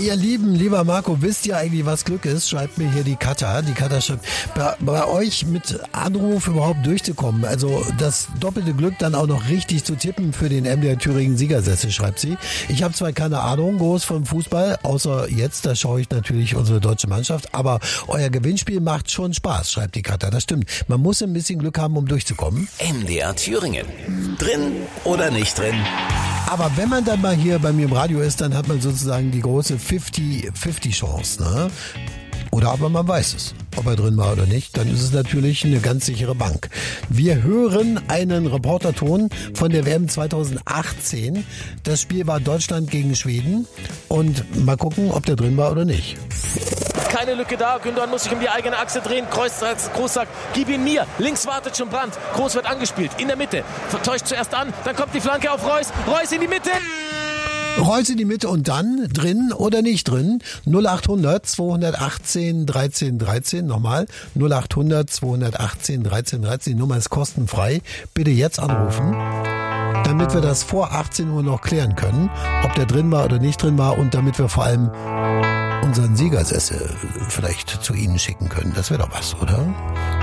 ihr Lieben, lieber Marco, wisst ihr eigentlich, was Glück ist? Schreibt mir hier die Katha. Die Katha schreibt, bei euch mit Anruf überhaupt durchzukommen, also das doppelte Glück dann auch noch richtig zu tippen für den MDR Thüringen Siegersessel, schreibt sie. Ich habe zwar keine Ahnung groß vom Fußball, außer jetzt, da schaue ich natürlich unsere deutsche Mannschaft, aber euer Gewinnspiel macht schon Spaß, schreibt die Katha. Das stimmt. Man muss ein bisschen Glück haben, um durchzukommen. MDR Thüringen. Drin oder nicht drin? Aber wenn man dann mal hier bei mir im Radio ist, dann hat man sozusagen die große 50-50 Chance, ne? Oder aber man weiß es, ob er drin war oder nicht, dann ist es natürlich eine ganz sichere Bank. Wir hören einen Reporterton von der WM 2018. Das Spiel war Deutschland gegen Schweden und mal gucken, ob der drin war oder nicht. Keine Lücke da, Gündogan muss sich um die eigene Achse drehen, Groß sagt, gib ihn mir, links wartet schon Brandt, Groß wird angespielt, in der Mitte, täuscht zuerst an, dann kommt die Flanke auf Reus in die Mitte. Reus in die Mitte und dann drin oder nicht drin? 0800 218 13 13, nochmal 0800 218 13 13, die Nummer ist kostenfrei, bitte jetzt anrufen, damit wir das vor 18 Uhr noch klären können, ob der drin war oder nicht drin war und damit wir vor allem unseren Siegersessel vielleicht zu Ihnen schicken können. Das wäre doch was, oder?